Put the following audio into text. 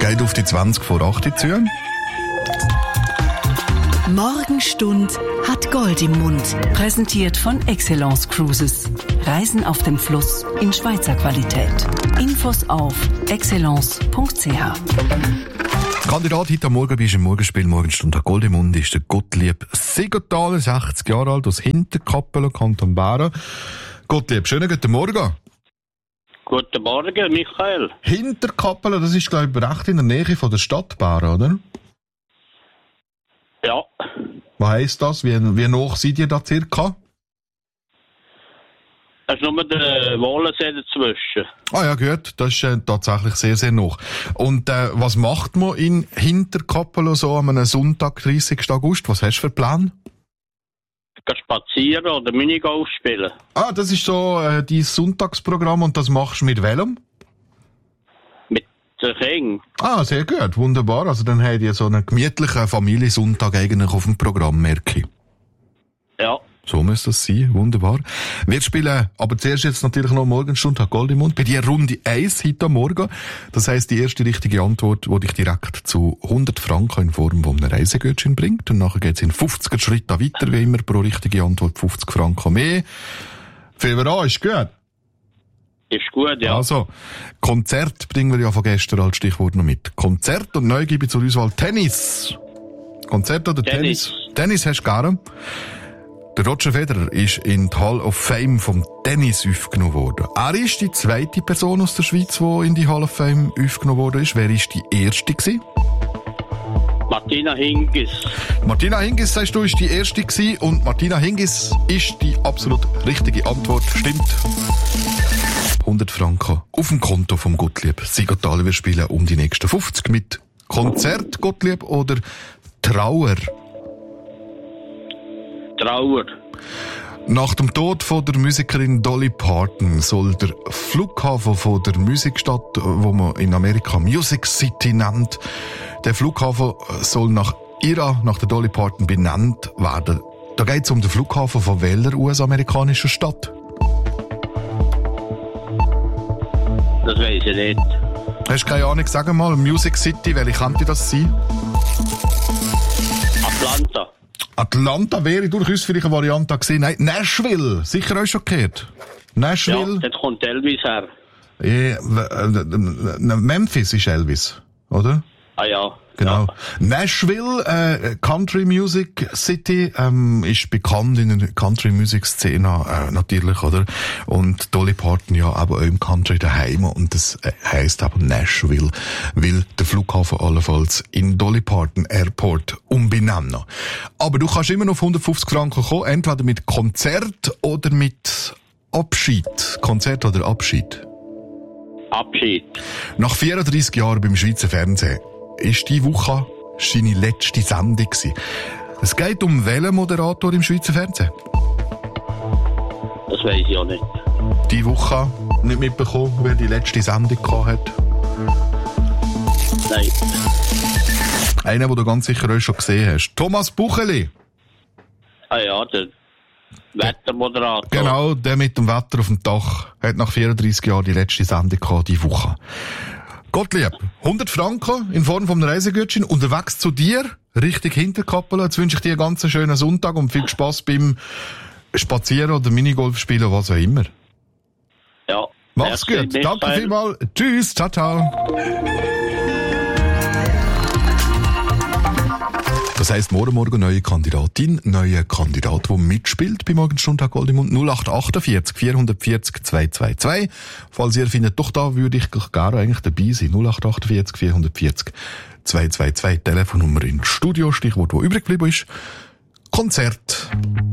geht auf die 20 vor 8 zu. Morgenstund hat Gold im Mund. Präsentiert von Excellence Cruises. Reisen auf dem Fluss in Schweizer Qualität. Infos auf excellence.ch. Kandidat heute am Morgen bist im Morgenspiel Morgenstund hat Gold im Mund ist der Gottlieb Siegenthaler, 60 Jahre alt, aus Hinterkappelen, Kanton Bern. Gottlieb, schönen guten Morgen. Guten Morgen, Michael. Hinterkappelen, das ist, glaube ich, recht in der Nähe von der Stadt Bern, oder? Ja. Was heisst das? Wie nah seid ihr da circa? Es ist nur der Wohlensee dazwischen. Ah ja, gut, das ist tatsächlich sehr, sehr nah. Und was macht man in Hinterkappelen so an einem Sonntag, 30. August? Was hast du für Plan? Gehen spazieren oder Minigolf spielen. Ah, das ist so dein Sonntagsprogramm und das machst du mit welchem? Mit den Kindern. Ah, sehr gut, wunderbar. Also dann habt ihr so einen gemütlichen Familiensonntag eigentlich auf dem Programm, merke ich. Ja. So muss das sein, wunderbar. Wir spielen aber zuerst jetzt natürlich noch Morgenstunde hat Gold im Mund. Bei dir Runde 1 heute am Morgen. Das heisst, die erste richtige Antwort, die dich direkt zu 100 Franken in Form von einem Reisegutschein bringt. Und nachher geht's in 50er Schritten weiter, wie immer, pro richtige Antwort 50 Franken mehr. Fangen wir an, ist gut? Ist gut, ja. Also, Konzert bringen wir ja von gestern als Stichwort noch mit. Konzert und neu gebe ich zur Auswahl Tennis. Konzert oder Tennis? Tennis hast du gerne. Der Roger Federer ist in die Hall of Fame vom Tennis aufgenommen worden. Er ist die zweite Person aus der Schweiz, die in die Hall of Fame aufgenommen worden ist. Wer ist die erste gewesen? Martina Hingis. Martina Hingis, sagst du, ist die erste gewesen. Und Martina Hingis ist die absolut richtige Antwort. Stimmt. 100 Franken auf dem Konto vom Gottlieb Siegenthaler. Wir spielen um die nächsten 50 mit Konzert, Gottlieb, oder Trauer? Trauer. Nach dem Tod von der Musikerin Dolly Parton soll der Flughafen von der Musikstadt, wo man in Amerika Music City nennt, der Flughafen soll nach der Dolly Parton benannt werden. Da geht es um den Flughafen von welcher US-amerikanischen Stadt? Das weiss ich nicht. Hast du keine Ahnung? Sag mal, Music City, welche könnte das sein? Atlanta. Atlanta wäre durchaus vielleicht eine Variante gewesen. Nein, Nashville. Sicher auch schon gehört. Nashville. Ja, dort kommt Elvis her. Memphis ist Elvis, oder? Ah ja. Genau. Ja. Nashville, Country Music City, ist bekannt in der Country Music Szene, natürlich, oder? Und Dolly Parton ja aber auch im Country daheim, und das heisst aber Nashville, weil der Flughafen allenfalls in Dolly Parton Airport umbenennen. Aber du kannst immer noch auf 150 Franken kommen, entweder mit Konzert oder mit Abschied. Konzert oder Abschied? Abschied. Nach 34 Jahren beim Schweizer Fernsehen ist diese Woche seine letzte Sendung gewesen. Es geht um welchen Moderator im Schweizer Fernsehen? Das weiss ich auch nicht. Die Woche nicht mitbekommen, wer die letzte Sendung gehabt hat? Nein. Einer, den du ganz sicher auch schon gesehen hast. Thomas Bucheli. Ah ja, der Wettermoderator. Genau, der mit dem Wetter auf dem Dach hat nach 34 Jahren die letzte Sendung gehabt, diese Woche. Gottlieb, 100 Franken in Form von einem Reisegutschein unterwegs zu dir, Richtung Hinterkappelen. Jetzt wünsche ich dir einen ganz schönen Sonntag und viel Spass beim Spazieren oder Minigolf spielen, was auch immer. Ja. Mach's gut. Danke vielmals. Tschüss. Ciao, ciao. Das heisst, morgen neue Kandidatin, neuer Kandidat, der mitspielt bei Morgenstunde Gold im Mund. 0848 440 222. Falls ihr findet, doch da würde ich gerne eigentlich dabei sein. 0848 440 222. Telefonnummer ins Studio, Stichwort, wo übrig geblieben ist. Konzert.